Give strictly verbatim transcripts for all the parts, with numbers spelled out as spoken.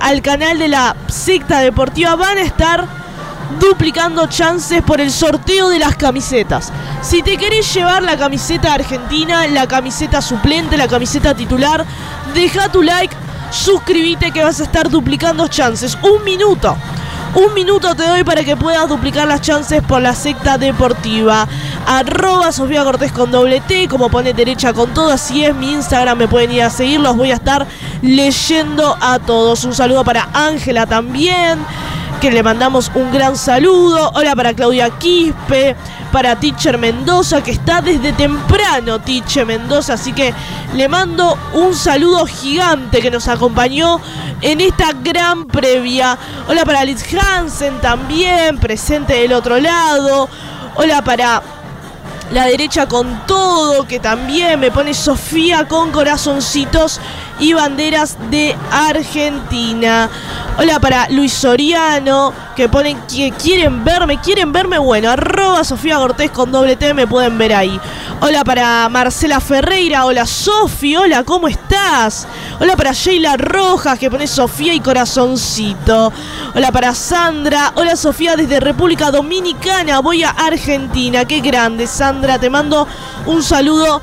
al canal de la secta deportiva van a estar duplicando chances por el sorteo de las camisetas. Si te querés llevar la camiseta argentina, la camiseta suplente, la camiseta titular, deja tu like, suscríbete que vas a estar duplicando chances. Un minuto. Un minuto te doy para que puedas duplicar las chances por la secta deportiva. Arroba Sofía Cortés con doble T, como pone derecha con todo, así es mi Instagram, me pueden ir a seguir, los voy a estar leyendo a todos. Un saludo para Ángela también, que le mandamos un gran saludo. Hola para Claudia Quispe, para Teacher Mendoza, que está desde temprano, Teacher Mendoza, así que le mando un saludo gigante que nos acompañó en esta gran previa. Hola para Liz Hansen también, presente del otro lado. Hola para la derecha con todo, que también me pone Sofía con corazoncitos y banderas de Argentina. Hola para Luis Soriano, que ponen que quieren verme, quieren verme, bueno, arroba Sofía Cortés con doble T, me pueden ver ahí. Hola para Marcela Ferreira, hola Sofi, hola, ¿cómo estás? Hola para Sheila Rojas, que pone Sofía y corazoncito. Hola para Sandra, hola Sofía desde República Dominicana, voy a Argentina, qué grande Sandra, te mando un saludo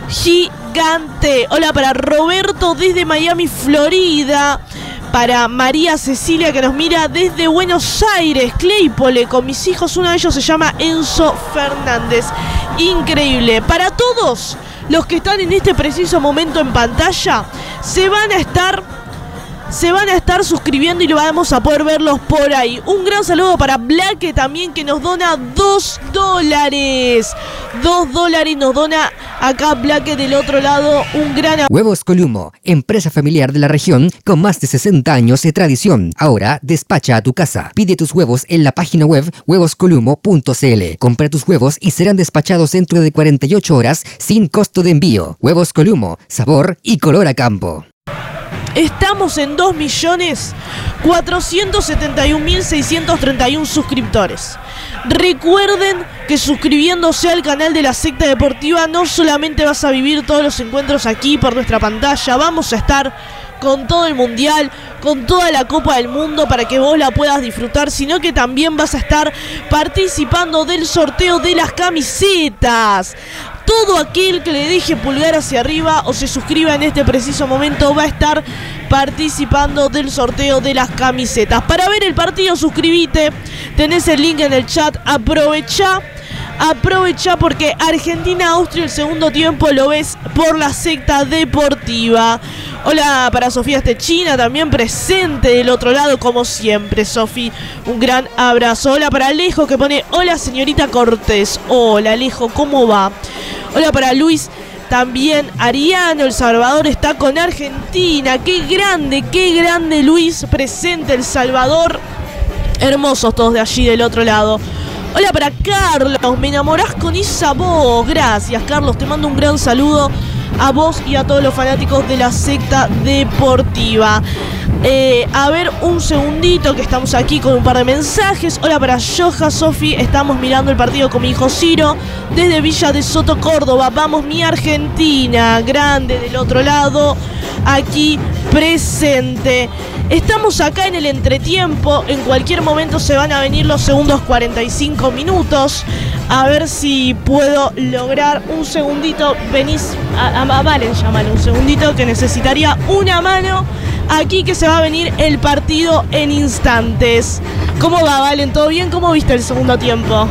gigante. Hola para Roberto desde Miami, Florida. Para María Cecilia, que nos mira desde Buenos Aires, Claypole, con mis hijos. Uno de ellos se llama Enzo Fernández. Increíble. Para todos los que están en este preciso momento en pantalla, se van a estar... Se van a estar suscribiendo y lo vamos a poder verlos por ahí. Un gran saludo para Blaque también, que nos dona dos dólares. Dos dólares nos dona acá Blaque del otro lado. Un gran... Huevos Columo, empresa familiar de la región con más de sesenta años de tradición. Ahora despacha a tu casa. Pide tus huevos en la página web huevos columo punto c l. Compra tus huevos y serán despachados dentro de cuarenta y ocho horas sin costo de envío. Huevos Columo, sabor y color a campo. Estamos en dos millones cuatrocientos setenta y un mil seiscientos treinta y uno suscriptores. Recuerden que suscribiéndose al canal de la secta deportiva no solamente vas a vivir todos los encuentros aquí por nuestra pantalla, vamos a estar con todo el mundial, con toda la Copa del Mundo para que vos la puedas disfrutar, sino que también vas a estar participando del sorteo de las camisetas. Todo aquel que le deje pulgar hacia arriba o se suscriba en este preciso momento va a estar participando del sorteo de las camisetas. Para ver el partido, suscríbete, tenés el link en el chat, aprovecha, aprovecha porque Argentina-Austria el segundo tiempo lo ves por la secta deportiva. Hola para Sofía Estechina, también presente del otro lado como siempre, Sofi, un gran abrazo. Hola para Alejo, que pone hola señorita Cortés. Hola Alejo, ¿cómo va? Hola para Luis, también Ariano, El Salvador está con Argentina. Qué grande, qué grande Luis, presente El Salvador. Hermosos todos de allí del otro lado. Hola para Carlos, me enamorás con esa voz. Gracias Carlos, te mando un gran saludo a vos y a todos los fanáticos de la secta deportiva. Eh, a ver, un segundito que estamos aquí con un par de mensajes. Hola para Yoja, Sofi, estamos mirando el partido con mi hijo Ciro desde Villa de Soto, Córdoba. Vamos mi Argentina, grande del otro lado, aquí presente. Estamos acá en el entretiempo, en cualquier momento se van a venir los segundos cuarenta y cinco minutos. A ver si puedo lograr un segundito. Venís a, a, a Valen, llámale un segundito que necesitaría una mano. Aquí que se va a venir el partido en instantes. ¿Cómo va, Valen? ¿Todo bien? ¿Cómo viste el segundo tiempo?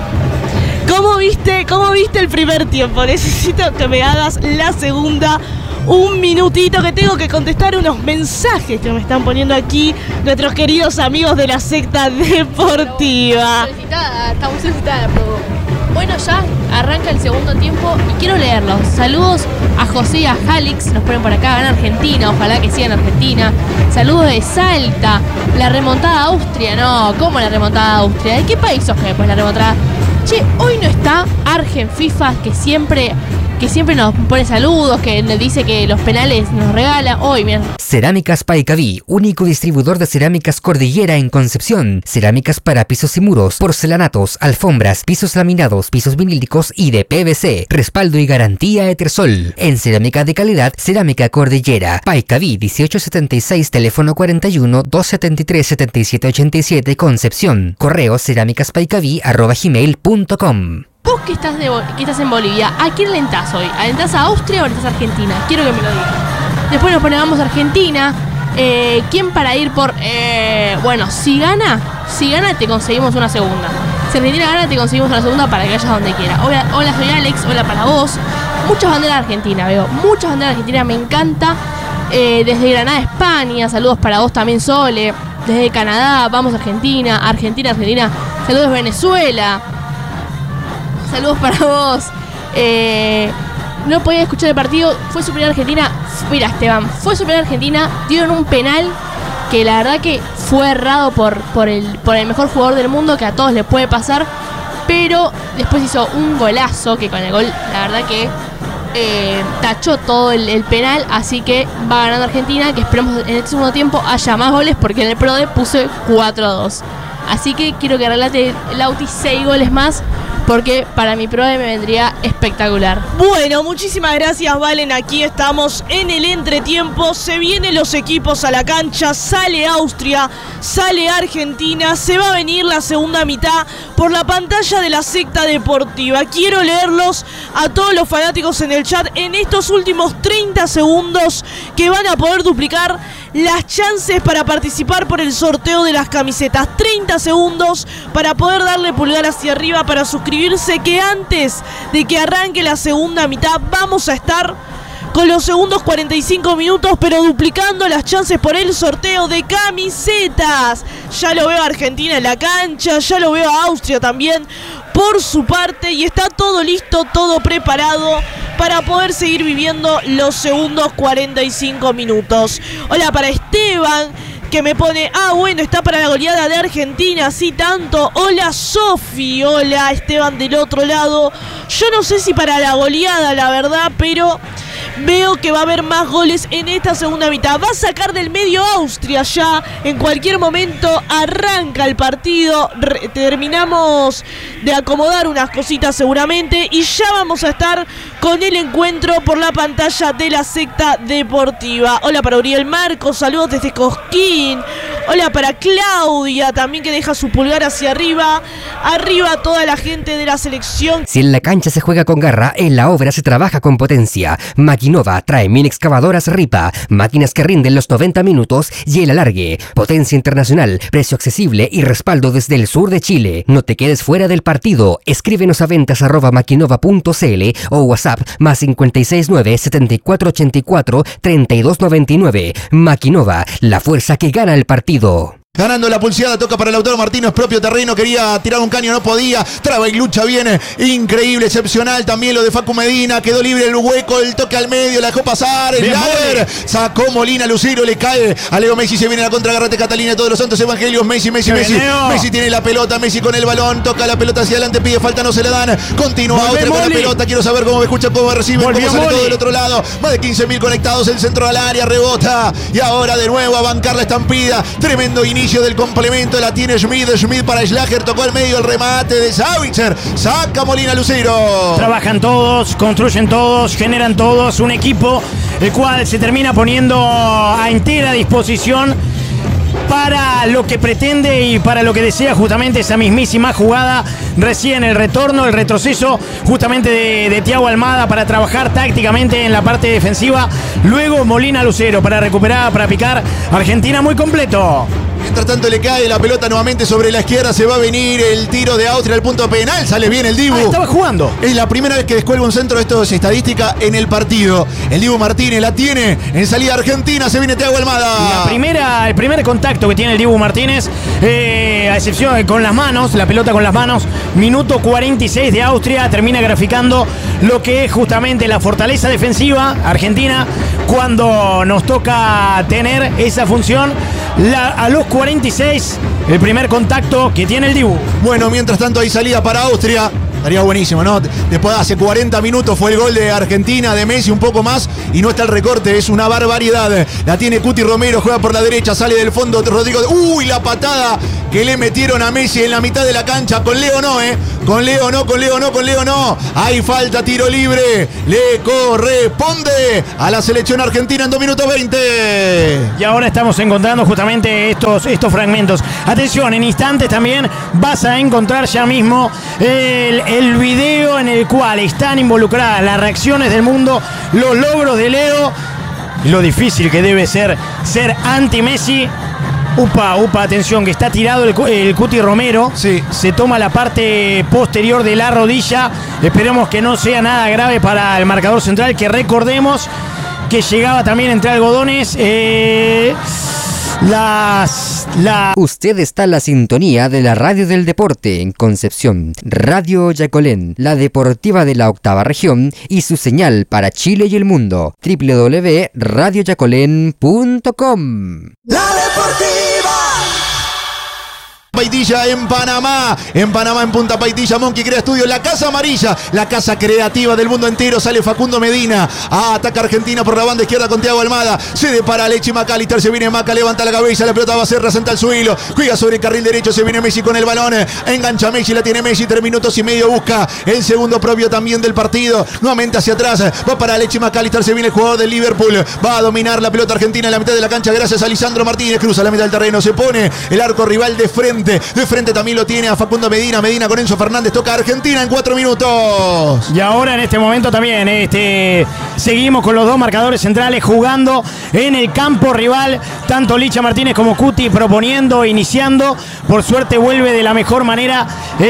¿Cómo viste? ¿Cómo viste el primer tiempo? Necesito que me hagas la segunda. Un minutito que tengo que contestar unos mensajes que me están poniendo aquí nuestros queridos amigos de la secta deportiva. Está muy solicitada, está muy solicitada. Bueno, ya arranca el segundo tiempo y quiero leerlos. Saludos a José y a Jalix, nos ponen por acá, gana Argentina, ojalá que sigan Argentina. Saludos de Salta, la remontada a Austria, no, ¿cómo la remontada a Austria? ¿De qué país sos que después la remontada? Che, hoy no está Argen FIFA, que siempre que siempre nos pone saludos, que nos dice que los penales nos regala. Hoy, mira. Cerámicas Paicaví, único distribuidor de cerámicas Cordillera en Concepción. Cerámicas para pisos y muros, porcelanatos, alfombras, pisos laminados, pisos vinílicos y de P V C. Respaldo y garantía Etersol. En cerámica de calidad, Cerámica Cordillera. Paicaví dieciocho setenta y seis, teléfono cuarenta y uno, doscientos setenta y tres, setenta y siete ochenta y siete, Concepción. Correo cerámicaspaicaví arroba gmail punto com. Vos que estás, de, que estás en Bolivia, ¿a quién alentás hoy? ¿Alentás a Austria o alentás a Argentina? Quiero que me lo digas. Después nos ponemos a Argentina. Eh, ¿Quién para ir por...? Eh, bueno, si gana, si gana te conseguimos una segunda. Si Argentina gana te conseguimos una segunda para que vayas donde quiera. Hola, hola, soy Alex, hola para vos. Muchas banderas de Argentina, veo. Muchas banderas de Argentina, me encanta. Eh, desde Granada, España, saludos para vos también, Sole. Desde Canadá, vamos a Argentina. Argentina, Argentina. Saludos Venezuela. Saludos para vos. Eh, no podía escuchar el partido. Fue superior Argentina. Mira, Esteban, fue superior Argentina. Dieron un penal que la verdad que fue errado por, por, el, por el mejor jugador del mundo, que a todos les puede pasar. Pero después hizo un golazo que con el gol, la verdad que eh, tachó todo el, el penal. Así que va ganando Argentina, que esperemos en este segundo tiempo haya más goles, porque en el PRODE puse cuatro a dos. Así que quiero que relate Lauti seis goles más, porque para mi PRODE me vendría espectacular. Bueno, muchísimas gracias, Valen. Aquí estamos en el entretiempo. Se vienen los equipos a la cancha. Sale Austria, sale Argentina. Se va a venir la segunda mitad por la pantalla de la secta deportiva. Quiero leerlos a todos los fanáticos en el chat en estos últimos treinta segundos, que van a poder duplicar las chances para participar por el sorteo de las camisetas. treinta segundos para poder darle pulgar hacia arriba para suscribirse, que antes de que arranque la segunda mitad vamos a estar con los segundos cuarenta y cinco minutos, pero duplicando las chances por el sorteo de camisetas. Ya lo veo a Argentina en la cancha, ya lo veo a Austria también por su parte, y está todo listo, todo preparado para poder seguir viviendo los segundos cuarenta y cinco minutos. Hola para Esteban, que me pone, ah bueno, está para la goleada de Argentina, sí tanto. Hola Sofi, hola Esteban del otro lado. Yo no sé si para la goleada, la verdad, pero veo que va a haber más goles en esta segunda mitad. Va a sacar del medio Austria ya. En cualquier momento arranca el partido. Re- terminamos de acomodar unas cositas seguramente, y ya vamos a estar con el encuentro por la pantalla de la secta deportiva. Hola para Uriel Marcos, saludos desde Cosquín. Hola para Claudia, también, que deja su pulgar hacia arriba. Arriba toda la gente de la selección. Si en la cancha se juega con garra, en la obra se trabaja con potencia. Maquinova trae mini excavadoras Ripa, máquinas que rinden los noventa minutos y el alargue. Potencia internacional, precio accesible y respaldo desde el sur de Chile. No te quedes fuera del partido. Escríbenos a ventas arroba maquinova punto cl o WhatsApp más cinco seis nueve, setenta y cuatro ochenta y cuatro, treinta y dos noventa y nueve. Maquinova, la fuerza que gana el partido. Ganando la pulseada, toca para Lautaro Martínez, propio terreno, quería tirar un caño, no podía, traba y lucha bien, increíble, excepcional, también lo de Facu Medina, quedó libre el hueco, el toque al medio, la dejó pasar, el Lader, sacó Molina, Lucero, le cae a Leo Messi, se viene la contra, agárrate Catalina, todos los santos evangelios, Messi, Messi, Messi, Messi tiene la pelota, Messi con el balón, toca la pelota hacia adelante, pide falta, no se le dan, continúa otra con la pelota, quiero saber cómo me escucha, cómo me recibe, cómo sale todo del otro lado, más de quince mil conectados, el centro al área, rebota, y ahora de nuevo a bancar la estampida, tremendo inicio del complemento, la tiene Schmidt, Schmidt para Schlager, tocó al medio el remate de Savitzer, saca Molina Lucero. Trabajan todos, construyen todos, generan todos, un equipo el cual se termina poniendo a entera disposición para lo que pretende y para lo que desea, justamente esa mismísima jugada. Recién el retorno, el retroceso justamente de, de Thiago Almada para trabajar tácticamente en la parte defensiva. Luego Molina Lucero para recuperar, para picar. Argentina muy completo. Mientras tanto le cae la pelota nuevamente sobre la izquierda, se va a venir el tiro de Austria al punto penal, sale bien el Dibu. Ah, estaba jugando. Es la primera vez que descuelga un centro, esto es estadística en el partido. El Dibu Martínez la tiene en salida argentina, se viene Thiago Almada. La primera, el primer contacto que tiene el Dibu Martínez, eh, a excepción de con las manos, la pelota con las manos, minuto cuarenta y seis de Austria, termina graficando lo que es justamente la fortaleza defensiva argentina cuando nos toca tener esa función. La, a los cuarenta y seis, el primer contacto que tiene el Dibu. Bueno, mientras tanto hay salida para Austria. Estaría buenísimo, ¿no? Después hace cuarenta minutos fue el gol de Argentina, de Messi, un poco más, y no está el recorte, es una barbaridad. La tiene Cuti Romero, juega por la derecha, sale del fondo Rodrigo. ¡Uy, la patada que le metieron a Messi en la mitad de la cancha! Con Leo no, ¿eh? Con Leo no, con Leo no, con Leo no. Hay falta, tiro libre. Le corresponde a la selección argentina en dos minutos veinte. Y ahora estamos encontrando justamente estos, estos fragmentos. Atención, en instantes también vas a encontrar ya mismo el, el video en el cual están involucradas las reacciones del mundo, los logros de Leo, lo difícil que debe ser ser anti-Messi. Upa, upa, atención, que está tirado el, el Cuti Romero. Sí. Se toma la parte posterior de la rodilla. Esperemos que no sea nada grave para el marcador central, que recordemos que llegaba también entre algodones. Eh, las, la... Usted está en la sintonía de la Radio del Deporte en Concepción, Radio Yacolén, la deportiva de la octava región y su señal para Chile y el mundo, doble u doble u doble u punto radio yacolén punto com. La Deportiva. Paitilla en Panamá, en Panamá, en Punta Paitilla, Monkey crea estudio, la casa amarilla, la casa creativa del mundo entero. Sale Facundo Medina, ah, ataca Argentina por la banda izquierda con Thiago Almada, cede para Alexis McAllister, se viene Maca, levanta la cabeza, la pelota va a ser rasenta al suelo, juega sobre el carril derecho, se viene Messi con el balón, engancha Messi, la tiene Messi, tres minutos y medio, busca el segundo propio también del partido, nuevamente hacia atrás, va para Alexis McAllister, se viene el jugador del Liverpool, va a dominar la pelota argentina en la mitad de la cancha gracias a Lisandro Martínez, cruza la mitad del terreno, se pone el arco rival de frente. De frente también lo tiene a Facundo Medina. Medina con Enzo Fernández. Toca a Argentina en cuatro minutos. Y ahora en este momento también este, seguimos con los dos marcadores centrales jugando en el campo rival. Tanto Licha Martínez como Cuti proponiendo, iniciando. Por suerte vuelve de la mejor manera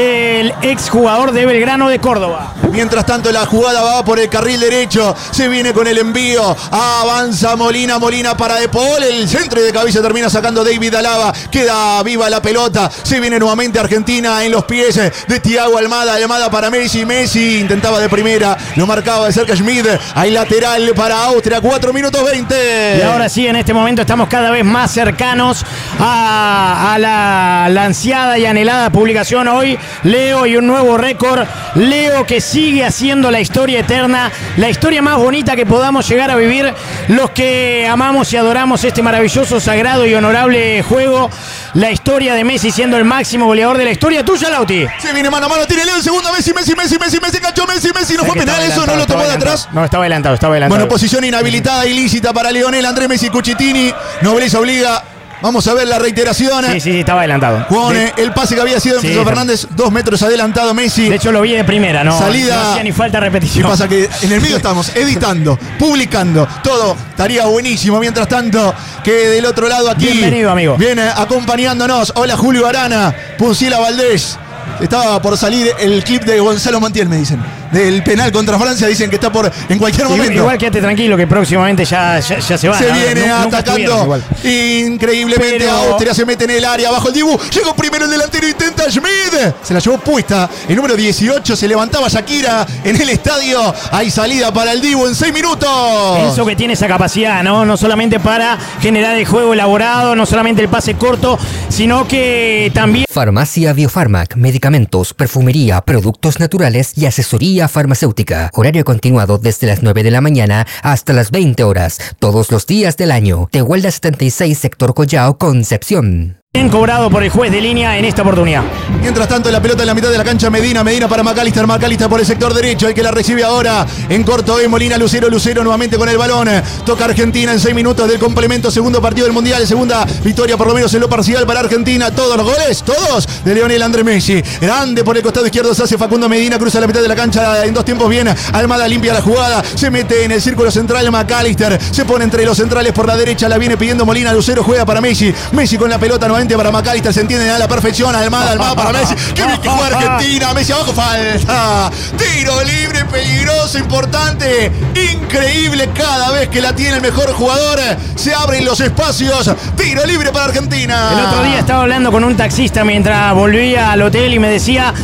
el exjugador de Belgrano de Córdoba. Mientras tanto la jugada va por el carril derecho. Se viene con el envío. Avanza Molina. Molina para De Paul. El centro y de cabeza termina sacando David Alaba. Queda viva la pelota. Se viene nuevamente Argentina en los pies de Thiago Almada. Almada para Messi. Messi intentaba de primera. Lo marcaba de cerca Schmid. Hay lateral para Austria. cuatro minutos veinte. Y ahora sí, en este momento estamos cada vez más cercanos a, a la, la ansiada y anhelada publicación hoy. Leo y un nuevo récord. Leo que sigue haciendo la historia eterna. La historia más bonita que podamos llegar a vivir los que amamos y adoramos este maravilloso, sagrado y honorable juego. La historia de Messi siendo el máximo goleador de la historia. Tuya, Lauti. Se viene mano a mano, tiene Leo el segundo. Messi, Messi, Messi, Messi, Messi, enganchó Messi, Messi. No fue penal eso, no lo tomó de atrás. No, estaba adelantado, estaba adelantado. Bueno, posición inhabilitada, ilícita para Lionel Andrés Messi Cucitini. Nobleza obliga. Vamos a ver la reiteración. Sí, sí, sí, estaba adelantado. Con de... el pase que había sido sí, Enzo Fernández, dos metros adelantado Messi. De hecho lo vi de primera, no, salida, no hacía ni falta repetición. ¿Qué pasa? Que en el medio estamos editando, publicando, todo estaría buenísimo. Mientras tanto, que del otro lado aquí bienvenido, amigo. Viene acompañándonos. Hola, Julio Arana, Punciela Valdés. Estaba por salir el clip de Gonzalo Montiel, me dicen. Del penal contra Francia, dicen que está por en cualquier igual, momento. Igual quédate tranquilo que próximamente ya, ya, ya se va. Se ¿no? viene no, atacando increíblemente. Pero... Austria se mete en el área, bajo el Dibu. Llegó primero el delantero, intenta Schmid. Se la llevó puesta. El número dieciocho, se levantaba Shakira en el estadio. Hay salida para el Dibu en seis minutos. Eso que tiene esa capacidad, ¿no? No solamente para generar el juego elaborado, no solamente el pase corto, sino que también... Farmacia Biofarmac, medicamentos, perfumería, productos naturales y asesoría farmacéutica. Horario continuado desde las nueve de la mañana hasta las veinte horas, todos los días del año. Tehuelda setenta y seis, sector Collao, Concepción. Bien cobrado por el juez de línea en esta oportunidad. Mientras tanto, la pelota en la mitad de la cancha, Medina, Medina para McAllister, McAllister por el sector derecho, el que la recibe ahora en corto es Molina, Lucero, Lucero nuevamente con el balón, toca Argentina en seis minutos del complemento, segundo partido del Mundial, segunda victoria por lo menos en lo parcial para Argentina, todos los goles, todos de Lionel Andrés Messi, grande por el costado izquierdo se hace Facundo Medina, cruza la mitad de la cancha en dos tiempos bien, Almada limpia la jugada, se mete en el círculo central, McAllister se pone entre los centrales por la derecha, la viene pidiendo Molina, Lucero juega para Messi, Messi con la pelota nuevamente para McAllister, se entienden a la perfección. Almada, Almada para Messi. ¡Qué bien que juega Argentina! Messi abajo, falta. Tiro libre, peligroso, importante. Increíble cada vez que la tiene el mejor jugador. Se abren los espacios. Tiro libre para Argentina. El otro día estaba hablando con un taxista mientras volvía al hotel y me decía...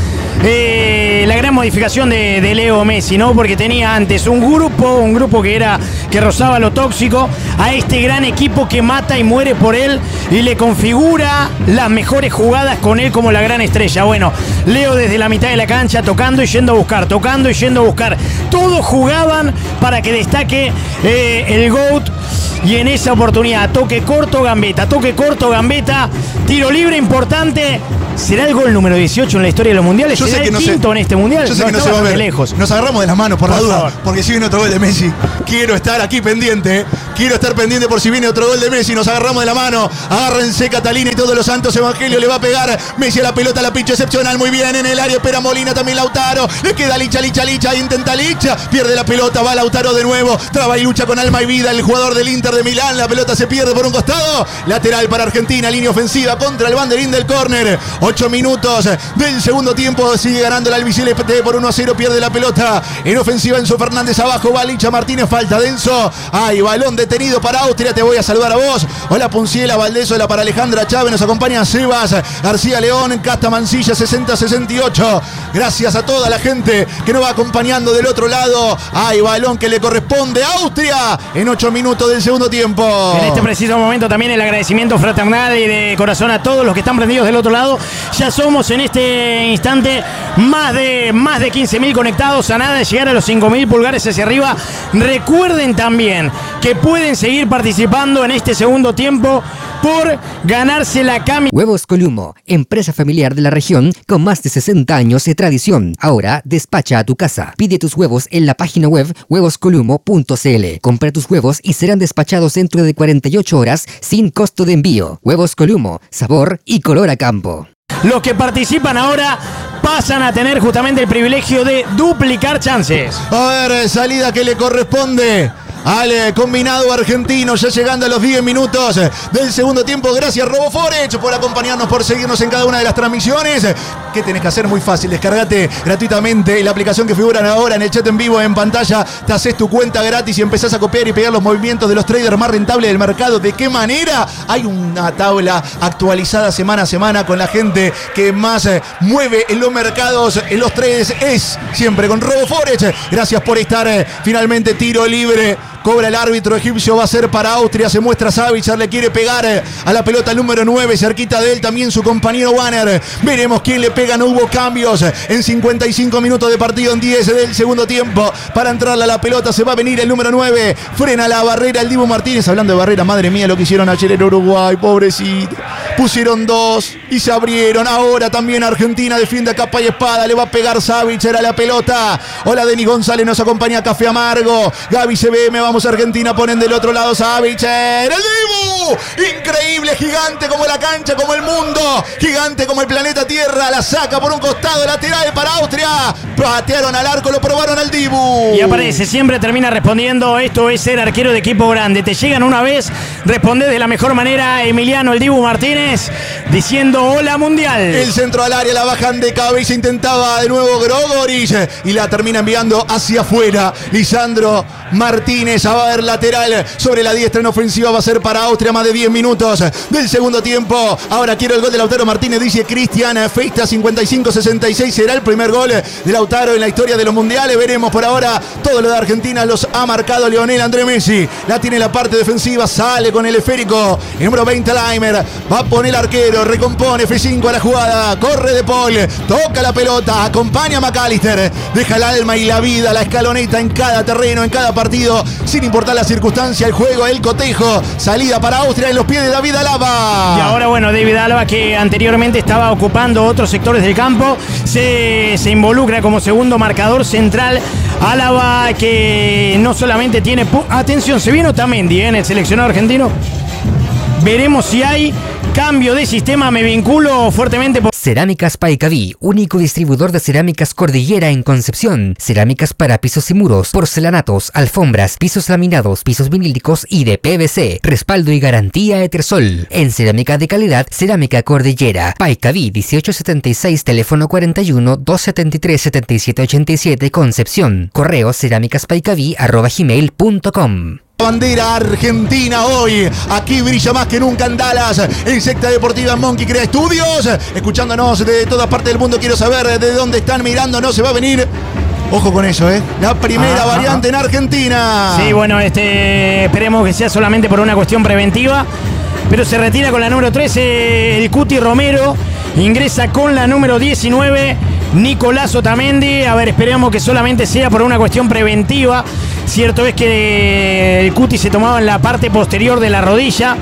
eh, la gran modificación de, de Leo Messi, ¿no? Porque tenía antes un grupo, un grupo que era que rozaba lo tóxico, a este gran equipo que mata y muere por él y le configura las mejores jugadas con él como la gran estrella. Bueno, Leo desde la mitad de la cancha tocando y yendo a buscar, tocando y yendo a buscar. Todos jugaban para que destaque eh, el GOAT. Y en esa oportunidad, toque corto, gambeta, toque corto, gambeta, tiro libre importante. ¿Será el gol número dieciocho en la historia de los mundiales? Yo sé ¿Será que el no quinto sé. en este mundial? Yo sé no, que no está se va a bastante ver. lejos. Nos agarramos de las manos por, Por la duda, favor. porque si viene otro gol de Messi, quiero estar aquí pendiente. ¿eh? Quiero estar pendiente por si viene otro gol de Messi. Nos agarramos de la mano. Agárrense Catalina y todos los santos evangelios. Le va a pegar Messi a la pelota, la pincha excepcional. Muy bien en el área. Espera Molina, también Lautaro. Le queda Licha, Licha, Licha. Intenta Licha. Pierde la pelota. Va Lautaro de nuevo. Traba y lucha con alma y vida el jugador del Inter de Milán. La pelota se pierde por un costado. Lateral para Argentina. Línea ofensiva contra el banderín del córner. Ocho minutos del segundo tiempo. Sigue ganando el albiceleste por uno a cero. Pierde la pelota. En ofensiva Enzo Fernández abajo. Va Licha Martínez. Falta de Enzo. Hay balón detenido para Austria. Te voy a saludar a vos. Hola Punciela Valdés. Hola para Alejandra Chávez. Nos acompaña Sebas García León. Casta Mancilla sesenta sesenta y ocho. Gracias a toda la gente que nos va acompañando del otro lado. Hay balón que le corresponde a Austria en ocho minutos del segundo tiempo. En este preciso momento también el agradecimiento fraternal y de corazón a todos los que están prendidos del otro lado. Ya somos en este instante más de, más de quince mil conectados, a nada de llegar a los cinco mil pulgares hacia arriba. Recuerden también que pueden seguir participando en este segundo tiempo por ganarse la camiseta. Huevos Columo, empresa familiar de la región con más de sesenta años de tradición. Ahora despacha a tu casa. Pide tus huevos en la página web huevos columo punto c l. Compra tus huevos y serán despachados dentro de cuarenta y ocho horas sin costo de envío. Huevos Columo, sabor y color a campo. Los que participan ahora pasan a tener justamente el privilegio de duplicar chances. A ver, salida que le corresponde al combinado argentino, ya llegando a los diez minutos del segundo tiempo. Gracias RoboForex por acompañarnos, por seguirnos en cada una de las transmisiones. ¿Qué tenés que hacer? Muy fácil, descargate gratuitamente la aplicación que figura ahora en el chat en vivo en pantalla. Te haces tu cuenta gratis y empezás a copiar y pegar los movimientos de los traders más rentables del mercado. ¿De qué manera? Hay una tabla actualizada semana a semana con la gente que más mueve en los mercados, en los trades, es siempre con RoboForex. Gracias por estar. Finalmente tiro libre. Cobra el árbitro egipcio, va a ser para Austria. Se muestra Savitzer, le quiere pegar a la pelota número nueve. Cerquita de él también su compañero Wanner. Veremos quién le pega. No hubo cambios en cincuenta y cinco minutos de partido, en diez del segundo tiempo. Para entrarle a la pelota se va a venir el número nueve. Frena la barrera el Dibu Martínez. Hablando de barrera, madre mía lo que hicieron ayer en Uruguay. Pobrecito. Pusieron dos y se abrieron. Ahora también Argentina defiende a capa y espada. Le va a pegar Savitzer a la pelota. Hola, Denis González nos acompaña. Café Amargo. Gaby C B M. Vamos Argentina, ponen del otro lado Savitzer. ¡El Dibu! Increíble, gigante como la cancha, como el mundo. Gigante como el planeta Tierra. La saca por un costado lateral para Austria. Patearon al arco, lo probaron al Dibu. Y aparece, siempre termina respondiendo. Esto es ser arquero de equipo grande. Te llegan una vez, respondés de la mejor manera. Emiliano el Dibu Martínez diciendo hola mundial. El centro al área, la bajan de cabeza. Intentaba de nuevo Grogorich y la termina enviando hacia afuera. Lisandro Martínez. A ver, lateral sobre la diestra en ofensiva. Va a ser para Austria. Más de diez minutos del segundo tiempo. Ahora quiero el gol de Lautaro Martínez, dice Cristian Feista. Cincuenta y cinco sesenta y seis será el primer gol de Lautaro en la historia de los mundiales. Veremos por ahora. Todo lo de Argentina los ha marcado Lionel Andrés Messi. La tiene la parte defensiva. Sale con el esférico. El número veinte Laimer. Va a poner el arquero. Recompone F cinco a la jugada. Corre De Paul. Toca la pelota. Acompaña a McAllister. Deja el alma y la vida. La escaloneta en cada terreno, en cada partido. Sin importar la circunstancia, el juego, el cotejo. Salida para Austria en los pies de David Alaba. Y ahora, bueno, David Alaba, que anteriormente estaba ocupando otros sectores del campo, se, se involucra como segundo marcador central. Alaba, que no solamente tiene... Atención, se viene Otamendi, ¿eh? En el seleccionado argentino. Veremos si hay cambio de sistema. Me vinculo fuertemente por... Cerámicas Paicaví, único distribuidor de cerámicas Cordillera en Concepción. Cerámicas para pisos y muros, porcelanatos, alfombras, pisos laminados, pisos vinílicos y de P V C. Respaldo y garantía Etersol. En cerámica de calidad, Cerámica Cordillera. Paicaví dieciocho setenta y seis, teléfono cuarenta y uno, doscientos setenta y tres, setenta y siete ochenta y siete, Concepción. Correo cerámicaspaicaví arroba gmail punto com. Bandera argentina hoy, aquí brilla más que nunca en Dallas, en Secta Deportiva Monkey Crea Estudios, escuchándonos de todas partes del mundo. Quiero saber de dónde están mirando, no se va a venir. Ojo con eso, ¿eh? La primera ah, variante ah, en Argentina. Sí, bueno, este, esperemos que sea solamente por una cuestión preventiva, pero se retira con la número trece el Cuti Romero, ingresa con la número diecinueve Nicolás Otamendi. A ver, esperemos que solamente sea por una cuestión preventiva. Cierto es que el Cuti se tomaba en la parte posterior de la rodilla,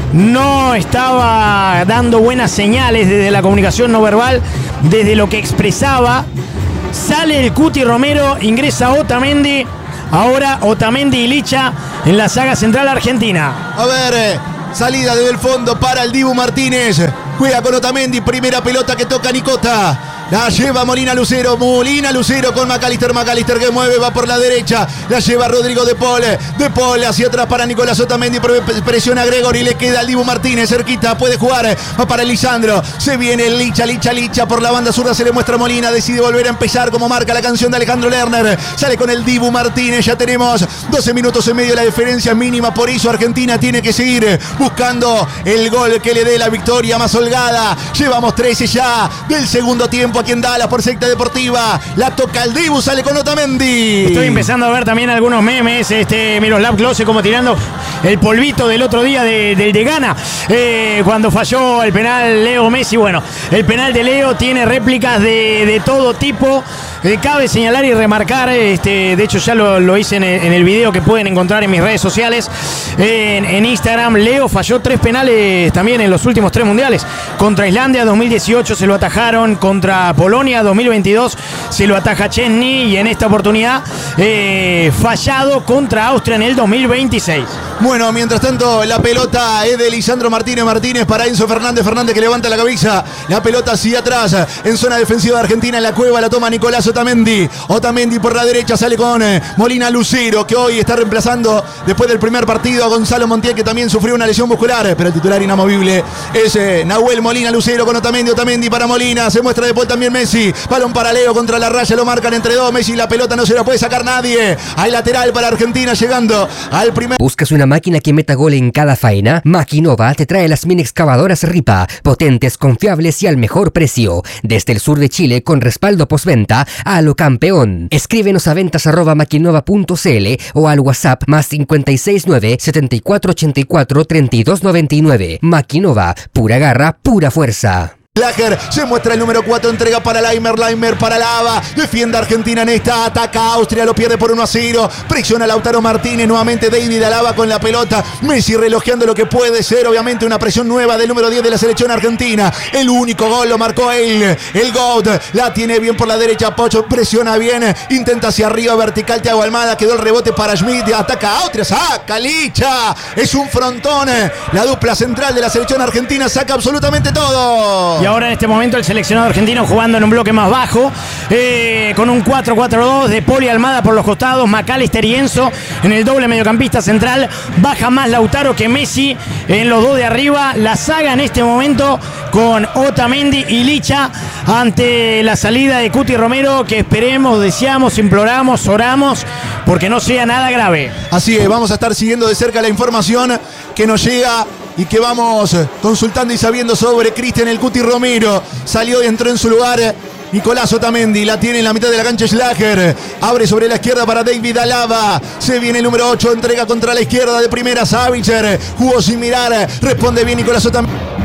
no estaba dando buenas señales desde la comunicación no verbal, desde lo que expresaba. Sale el Cuti Romero, ingresa Otamendi. Ahora Otamendi y Licha en la saga central argentina. A ver, salida desde el fondo para el Dibu Martínez. Juega con Otamendi, primera pelota que toca Nicota. La lleva Molina Lucero, Molina Lucero con Macalister, Macalister que mueve, va por la derecha, la lleva Rodrigo De Paul, De Paul hacia atrás para Nicolás Otamendi, presiona a Gregory, le queda al Dibu Martínez, cerquita, puede jugar, va para Lisandro, se viene Licha, Licha, Licha, por la banda zurda se le muestra Molina, decide volver a empezar como marca la canción de Alejandro Lerner, sale con el Dibu Martínez, ya tenemos doce minutos en medio, la diferencia mínima, por eso Argentina tiene que seguir buscando el gol que le dé la victoria más holgada, llevamos trece ya del segundo tiempo aquí en Dallas por Secta Deportiva. La toca el Dibu, sale con Otamendi. Estoy empezando a ver también algunos memes. Este Miroslav Klose como tirando el polvito del otro día del de, de Ghana. Eh, cuando falló el penal Leo Messi. Bueno, el penal de Leo tiene réplicas de, de todo tipo. Eh, cabe señalar y remarcar, este, de hecho ya lo, lo hice en el, en el video que pueden encontrar en mis redes sociales, eh, en, en Instagram. Leo falló tres penales también en los últimos tres mundiales. Contra Islandia dos mil dieciocho se lo atajaron, contra Polonia dos mil veintidós se lo ataja Chesney y en esta oportunidad eh, fallado contra Austria en el dos mil veintiséis. Bueno, mientras tanto la pelota es de Lisandro Martínez Martínez para Enzo Fernández, Fernández que levanta la cabeza, la pelota hacia atrás, en zona defensiva de Argentina, en la cueva la toma Nicolás Otamendi, Otamendi por la derecha sale con eh, Molina Lucero, que hoy está reemplazando después del primer partido a Gonzalo Montiel, que también sufrió una lesión muscular, pero el titular inamovible es eh, Nahuel Molina Lucero con Otamendi, Otamendi para Molina, se muestra después también Messi, balón para Leo contra la raya, lo marcan entre dos, Messi la pelota no se la puede sacar nadie, hay lateral para Argentina llegando al primer... ¿Buscas una máquina que meta gol en cada faena? Maquinova te trae las mini excavadoras Ripa, potentes, confiables y al mejor precio, desde el sur de Chile con respaldo postventa a lo campeón. Escríbenos a ventas arroba maquinova punto cl o al WhatsApp más cinco seis nueve, siete cuatro ocho cuatro, tres dos nueve nueve. Maquinova, pura garra, pura fuerza. Lager, se muestra el número cuatro, entrega para Laimer, Laimer para Lava, defiende Argentina en esta, ataca Austria, lo pierde por uno a cero, presiona Lautaro Martínez, nuevamente David Alaba con la pelota, Messi relojeando lo que puede ser obviamente una presión nueva del número diez de la selección argentina, el único gol lo marcó él, el Goat, la tiene bien por la derecha, Pocho presiona bien, intenta hacia arriba, vertical, Thiago Almada, quedó el rebote para Schmidt, ataca Austria, saca Licha, es un frontón, la dupla central de la selección argentina saca absolutamente todo. Y ahora en este momento el seleccionado argentino jugando en un bloque más bajo, eh, con un cuatro cuatro dos de Poli Almada por los costados, Macalister y Enzo en el doble mediocampista central, baja más Lautaro que Messi en los dos de arriba, la saga en este momento con Otamendi y Licha ante la salida de Cuti Romero, que esperemos, deseamos, imploramos, oramos porque no sea nada grave. Así es, vamos a estar siguiendo de cerca la información que nos llega y que vamos consultando y sabiendo sobre Cristian el Cuti Romero. Salió y entró en su lugar Nicolás Otamendi, la tiene en la mitad de la cancha Schlager, abre sobre la izquierda para David Alaba, se viene el número ocho, entrega contra la izquierda de primera Savitzer, jugó sin mirar, responde bien Nicolás Otamendi.